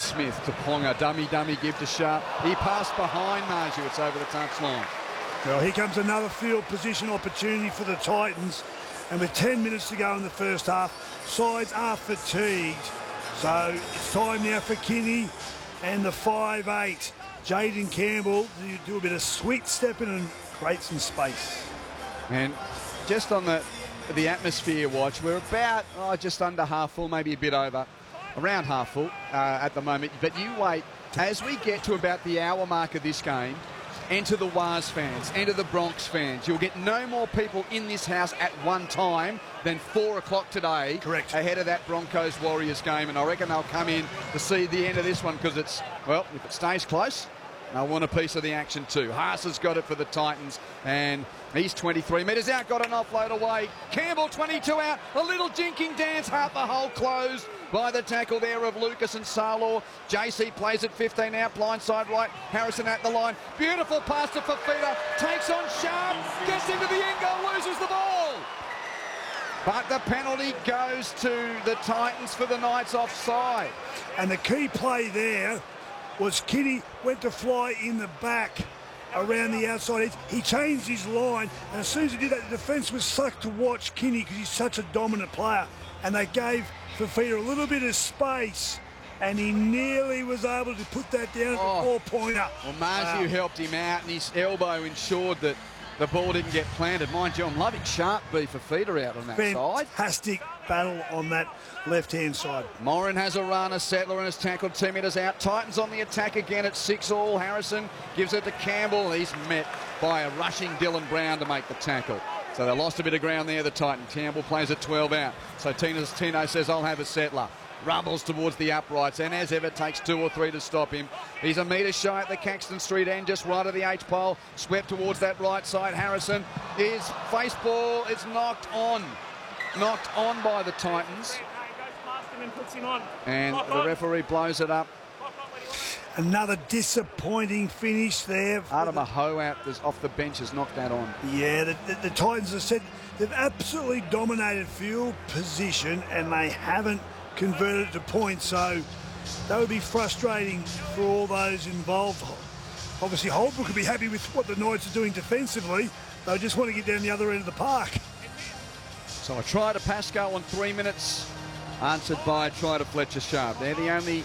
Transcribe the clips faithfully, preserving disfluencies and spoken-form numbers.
Smith to Ponga. Dummy, dummy, give to Sharp. He passed behind Marju. It's over the touchline. Well, here comes another field position opportunity for the Titans. And with ten minutes to go in the first half, sides are fatigued. So it's time now for Kinney and the five eight. Jaden Campbell to do a bit of sweet stepping and create some space. And just on the the atmosphere watch, we're about oh, just under half full, maybe a bit over, around half full uh, at the moment. But you wait, as we get to about the hour mark of this game, enter the Waz fans, enter the Bronx fans. You'll get no more people in this house at one time than four o'clock today. Correct. Ahead of that Broncos-Warriors game. And I reckon they'll come in to see the end of this one because it's, well, if it stays close, they'll want a piece of the action too. Haas has got it for the Titans, and he's twenty-three metres out, got an offload away. Campbell, twenty-two out, a little jinking dance, half the hole closed by the tackle there of Lucas and Salor. J C plays it fifteen out, blindside right. Harrison at the line. Beautiful pass to Fafita, takes on Sharp, gets into the end goal, loses the ball. But the penalty goes to the Titans for the Knights offside. And the key play there was Kinney went to fly in the back around the outside edge. He changed his line, and as soon as he did that, the defence was sucked to watch Kinney because he's such a dominant player. And they gave Fafita a little bit of space, and he nearly was able to put that down at oh. the four-pointer. Well, Marju wow. helped him out, and his elbow ensured that the ball didn't get planted. Mind you, I'm loving Sharp B for Fafita out on that Fantastic side. Fantastic battle on that left-hand side. Moran has a run, a settler, and has tackled two metres out. Titans on the attack again at six all. Harrison gives it to Campbell. He's met by a rushing Dylan Brown to make the tackle. So they lost a bit of ground there, the Titan. Campbell plays at twelve out. So Tino's, Tino says, I'll have a settler. Rumbles towards the uprights, and as ever takes two or three to stop him. He's a metre shy at the Caxton Street end, just right of the H-pole. Swept towards that right side. Harrison, his face ball is knocked on. Knocked on by the Titans. And the referee blows it up. Another disappointing finish there. Adama Ho out off the bench has knocked that on. Yeah, the, the, the Titans have said they've absolutely dominated field position and they haven't converted to points, so that would be frustrating for all those involved. Obviously, Holbrook could be happy with what the Knights are doing defensively. They just want to get down the other end of the park. So a try to Pascoe on three minutes, answered by a try to Fletcher Sharp. They're the only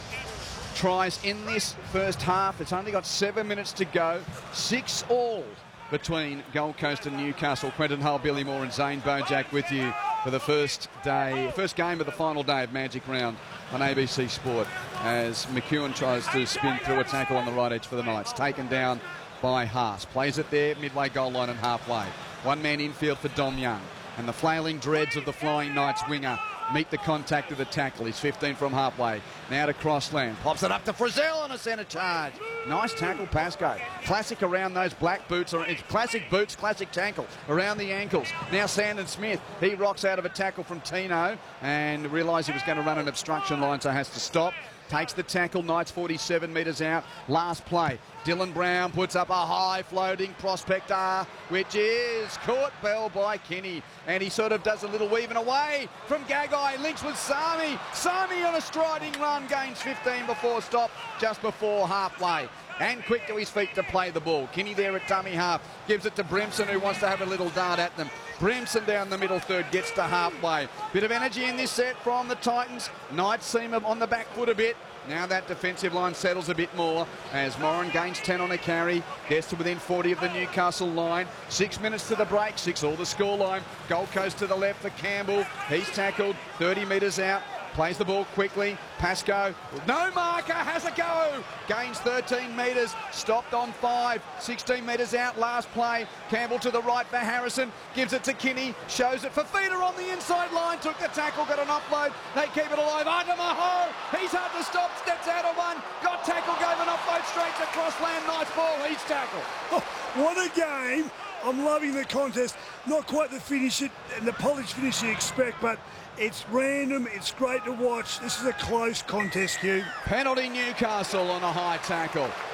tries in this first half. It's only got seven minutes to go. Six all between Gold Coast and Newcastle. Quentin Hull, Billy Moore and Zane Bojack with you for the first day, first game of the final day of Magic Round on A B C Sport as McEwen tries to spin through a tackle on the right edge for the Knights. Taken down by Haas. Plays it there, midway goal line and halfway. One man infield for Dom Young. And the flailing dreads of the Flying Knights winger meet the contact of the tackle. He's fifteen from halfway. Now to Crossland. Pops it up to Frizzell on a centre charge. Nice tackle, Pascoe. Classic around those black boots. Or it's classic boots, classic tackle around the ankles. Now Sandon Smith. He rocks out of a tackle from Tino and realised he was going to run an obstruction line, so has to stop. Takes the tackle, Knights forty-seven metres out. Last play. Dylan Brown puts up a high floating prospector, which is caught bell by Kinney. And he sort of does a little weaving away from Gagai. Links with Sami. Sami on a striding run, gains fifteen before stop, just before halfway. And quick to his feet to play the ball. Kinney there at dummy half. Gives it to Brimson, who wants to have a little dart at them. Brimson down the middle third, gets to halfway. Bit of energy in this set from the Titans. Knights seem on the back foot a bit. Now that defensive line settles a bit more as Moran gains ten on a carry. Gets to within forty of the Newcastle line. Six minutes to the break. Six all the score line. Gold Coast to the left for Campbell. He's tackled thirty metres out. Plays the ball quickly. Pascoe, no marker, has a go. Gains thirteen metres, stopped on five. sixteen metres out, last play. Campbell to the right for Harrison. Gives it to Kinney, shows it for Feeder on the inside line. Took the tackle, got an offload. They keep it alive. Adama Ho, he's hard to stop, steps out of one. Got tackle, gave an offload straight to Crossland. Nice ball, he's tackled. Oh, what a game. I'm loving the contest. Not quite the finish it and the polished finish you expect, but it's random, it's great to watch. This is a close contest, Hugh. Penalty Newcastle on a high tackle.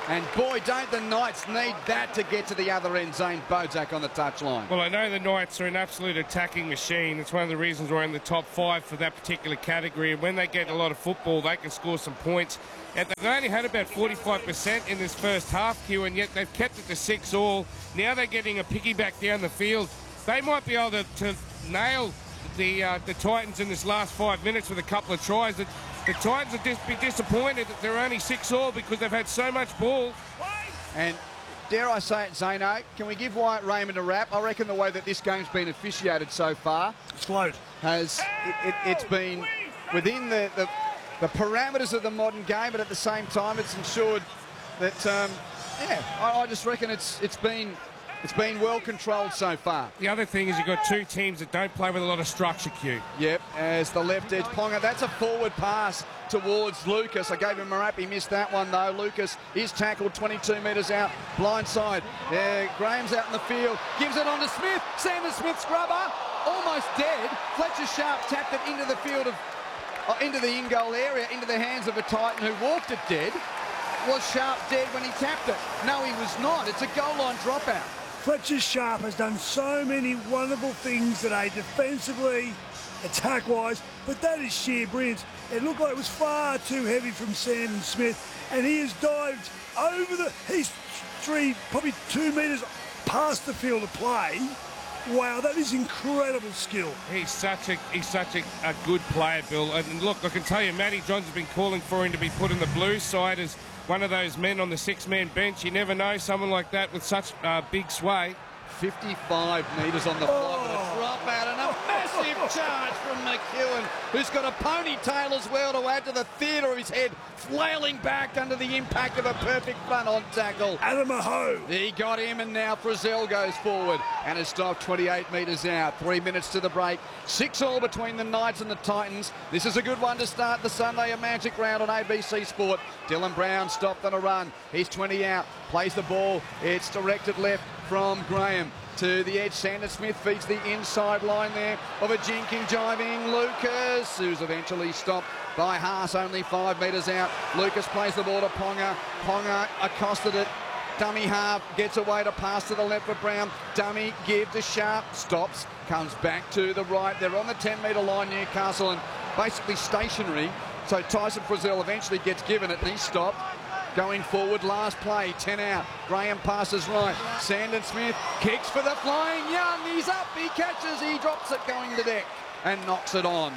And boy, don't the Knights need that to get to the other end. Zane Bozak on the touchline. Well, I know the Knights are an absolute attacking machine. It's one of the reasons we're in the top five for that particular category. And when they get a lot of football, they can score some points. And they've only had about forty-five percent in this first half, Q, and yet they've kept it to six all. Now they're getting a piggyback down the field. They might be able to, to nail the uh, the Titans in this last five minutes with a couple of tries. The, the Titans would just be disappointed that they're only six all because they've had so much ball. And dare I say it, Zano, can we give Wyatt Raymond a wrap? I reckon the way that this game's been officiated so far Float. has it, it, it's been within the, the the parameters of the modern game, but at the same time, it's ensured that um, yeah, I, I just reckon it's it's been. It's been well controlled so far. The other thing is you've got two teams that don't play with a lot of structure, Q. Yep, as the left edge Ponga. That's a forward pass towards Lucas. I gave him a rap. He missed that one, though. Lucas is tackled twenty-two metres out. Blind side. Yeah, Graham's out in the field. Gives it on to Smith. Sanders Smith scrubber. Almost dead. Fletcher Sharp tapped it into the field of... Uh, into the in-goal area, into the hands of a Titan who walked it dead. Was Sharp dead when he tapped it? No, he was not. It's a goal line dropout. Fletcher Sharp has done so many wonderful things today, defensively, attack-wise, but that is sheer brilliance. It looked like it was far too heavy from Sandon Smith, and he has dived over the... He's three, probably two metres past the field of play. Wow, that is incredible skill. He's such a he's such a, a good player, Bill. And look, I can tell you, Matty Johns has been calling for him to be put in the blue side as one of those men on the six-man bench. You never know someone like that with such uh, big sway. fifty-five metres on the fly with a drop out and a massive charge from McEwen, who's got a ponytail as well to add to the theatre of his head, flailing back under the impact of a perfect front-on tackle. Adam Aho. He got him, and now Frizzell goes forward and has stopped twenty-eight metres out. Three minutes to the break. Six all between the Knights and the Titans. This is a good one to start the Sunday of Magic Round on A B C Sport. Dylan Brown stopped on a run. He's twenty out. Plays the ball. It's directed left from Graham to the edge. Sanders Smith feeds the inside line there of a jinking, jiving Lucas, who's eventually stopped by Haas, only five metres out. Lucas plays the ball to Ponga. Ponga accosted it. Dummy half, gets away to pass to the left for Brown. Dummy, give to Sharp, stops, comes back to the right. They're on the ten metre line, Newcastle, and basically stationary. So Tyson Frizzell eventually gets given it, and he's stopped. Going forward, last play, ten out. Graham passes right. Sandon Smith kicks for the flying Young. He's up, he catches, he drops it going to deck and knocks it on.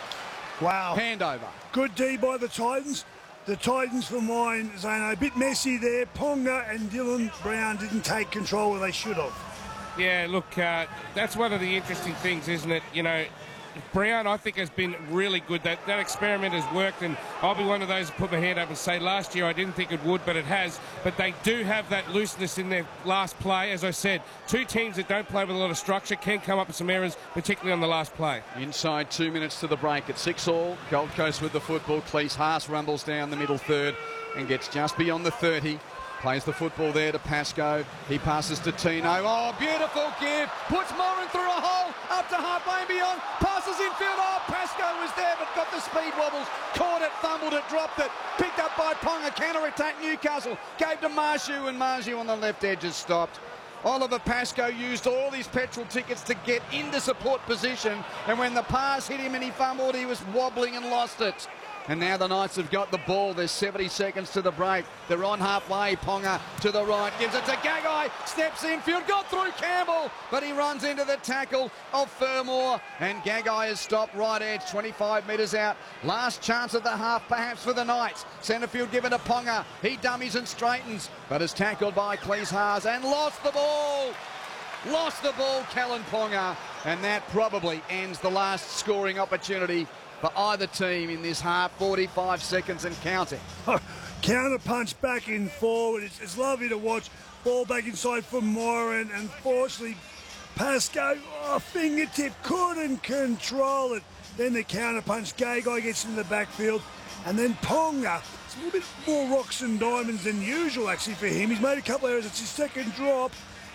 Wow. Handover. Good D by the Titans. The Titans for mine, Zano, a bit messy there. Ponga and Dylan Brown didn't take control where they should have. Yeah, look, uh, that's one of the interesting things, isn't it? You know, Brown, I think, has been really good. That that experiment has worked, and I'll be one of those who put my hand up and say last year I didn't think it would, but it has. But they do have that looseness in their last play. As I said, two teams that don't play with a lot of structure can come up with some errors, particularly on the last play. Inside two minutes to the break at six all. Gold Coast with the football. Cleese Haas rumbles down the middle third and gets just beyond the thirty. Plays the football there to Pascoe. He passes to Tino. Oh, beautiful give. Puts Moran through a hole. Up to halfway and beyond. Passes infield. Oh, Pascoe was there but got the speed wobbles. Caught it, fumbled it, dropped it. Picked up by Ponga. Counter-attack Newcastle. Gave to Marshu, and Marshu on the left edge has stopped. Oliver Pascoe used all his petrol tickets to get into support position, and when the pass hit him and he fumbled, he was wobbling and lost it. And now the Knights have got the ball. There's seventy seconds to the break. They're on halfway. Ponga to the right. Gives it to Gagai. Steps infield. Got through Campbell. But he runs into the tackle of Fermor. And Gagai has stopped right edge. twenty-five metres out. Last chance of the half perhaps for the Knights. Centrefield given to Ponga. He dummies and straightens. But is tackled by Cleese Haas and lost the ball. Lost the ball, Callan Ponga. And that probably ends the last scoring opportunity for either team in this half. Forty-five seconds and counting. Counter punch back in forward. It's, it's lovely to watch. Ball back inside for Moran. Unfortunately, Pascoe, oh, fingertip, couldn't control it. Then the counter punch. Gagai gets into the backfield. And then Ponga. It's a little bit more rocks and diamonds than usual, actually, for him. He's made a couple of errors. It's his second drop.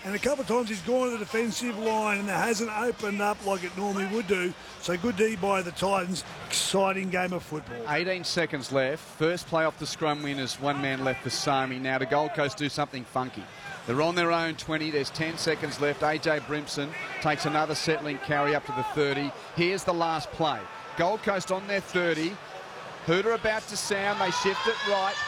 And a couple of times he's gone to the defensive line and it hasn't opened up like it normally would do. So good D by the Titans. Exciting game of football. eighteen seconds left. First play off the scrum winners. One man left for Sami. Now the Gold Coast do something funky. They're on their own twenty. There's ten seconds left. A J Brimson takes another settling carry up to the thirty. Here's the last play. Gold Coast on their thirty. Hooter about to sound. They shift it right.